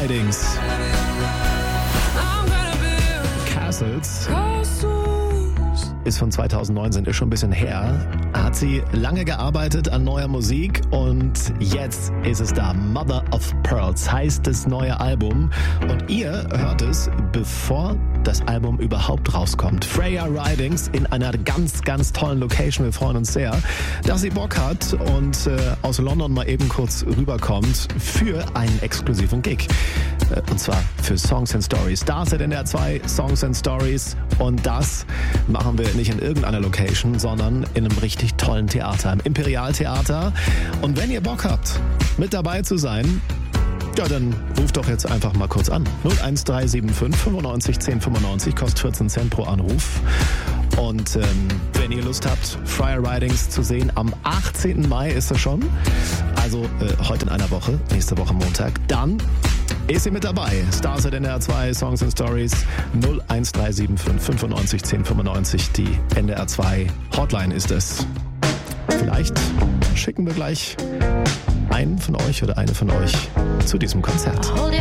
Ridings. Castles. Ist von 2019, ist schon ein bisschen her. Hat sie lange gearbeitet an neuer Musik und jetzt ist es da. Mother of Pearls heißt das neue Album und ihr hört es, bevor das Album überhaupt rauskommt. Freya Ridings in einer ganz, ganz tollen Location. Wir freuen uns sehr, dass sie Bock hat und aus London mal eben kurz rüberkommt für einen exklusiven Gig. Und zwar für Songs and Stories. Stars at NDR 2, Songs and Stories. Und das machen wir nicht in irgendeiner Location, sondern in einem richtig tollen Theater, im Imperialtheater. Und wenn ihr Bock habt, mit dabei zu sein, ja, dann ruft doch jetzt einfach mal kurz an. 01375 95 10 95, kostet 14 Cent pro Anruf. Und wenn ihr Lust habt, Freya Ridings zu sehen, am 18. Mai ist das schon. Also heute in einer Woche, nächste Woche Montag. Dann ist sie mit dabei. Stars at NDR 2, Songs and Stories, 01375 95 10 95. Die NDR 2 Hotline ist es. Vielleicht schicken wir gleich einen von euch oder eine von euch zu diesem Konzert.